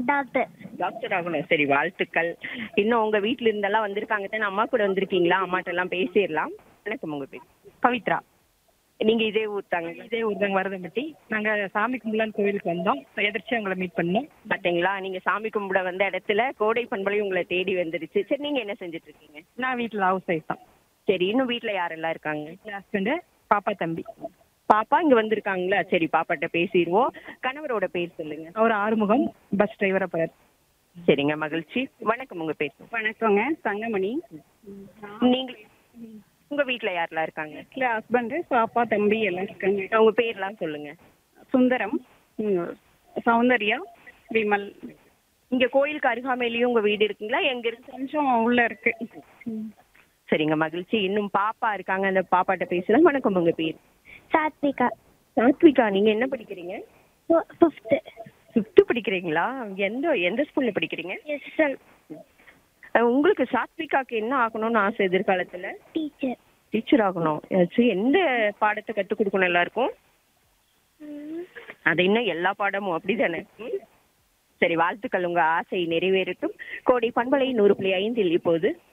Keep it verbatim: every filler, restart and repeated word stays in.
Doctor. Doctor ஆகணும். சரி, வாழ்த்துக்கள். இன்னும் உங்க வீட்ல இருந்தெல்லாம் வந்திருக்காங்க தானே, அம்மா கூட வந்திருக்கீங்களா? அம்மாட்ட எல்லாம் பேசிடலாம். வணக்கம், உங்க பேர்? பவித்ரா. நீங்க இதே ஊர் தாங்க? இதே ஊர் தாங்க, வரதம்பட்டி. நாங்க சாமி கும்பலான்னு கோவிலுக்கு வந்தோம். எதிர்த்து உங்களை மீட் பண்ணோம். பாத்தீங்களா, நீங்க சாமி கும்பிட வந்த இடத்துல கோடை பண்பலை உங்களை தேடி வந்துருச்சு. சரி, நீங்க என்ன செஞ்சுட்டு இருக்கீங்க? நான் வீட்டில் ஹவுஸ் ஒய்ஃப் தான். சரி, இன்னும் வீட்ல யாரெல்லாம் இருக்காங்க? ஹஸ்பண்டு, பாப்பா, தம்பி. பாப்பா இங்க வந்திருக்காங்களா? சரி, பாப்பாட்ட பேசிடுவோம். கணவரோட பேர் சொல்லுங்க. அவர் ஆறுமுகம், பஸ் டிரைவரா போறார். சரிங்க, மகிழ்ச்சி. வணக்கம், உங்க பேர்? வணக்கங்க, தங்கமணி. நீங்க உங்க வீட்ல யாரெல்லாம் இருக்காங்க? வீட்டில் ஹஸ்பண்டு, பாப்பா, தம்பி எல்லாம் இருக்காங்க. உங்க பேர்லாம் சொல்லுங்க. சுந்தரம், ம், சௌந்தர்யா, விமல். இங்க கோயிலுக்கு அருகாமையிலயும் உங்க வீடு இருக்குங்களா? எங்க இருக்கு? கொஞ்சம் உள்ள இருக்கு. சரிங்க, மகிழ்ச்சி. இன்னும் பாப்பா இருக்காங்க, அந்த பாப்பாட்ட பேசலாம். வணக்கம், உங்க பேர்? சாத்விகா. சாத்விகா, நீங்க என்ன படிக்கிறீங்க? ஃபிஃப்த்து. ஃபிஃப்த்து படிக்கிறீங்களா? எந்த எந்த ஸ்கூல்ல படிக்கிறீங்க? எஸ்எல். அஹ் உங்களுக்கு சாத்விகாக்கு என்ன ஆகணும்னு ஆசை எதிர்காலத்துல? டீச்சர். டீச்சர் ஆகணும். சரி, எந்த பாடத்தை கற்றுக் கொடுக்கணும் எல்லாருக்கும்? அது இன்னும் எல்லா பாடமும் அப்படிதானே? ம்? சரி, வாழ்த்துக்கள். உங்க ஆசை நிறைவேறட்டும். கோடை பண்பலை நூறு புள்ளி ஐந்தில் இப்போது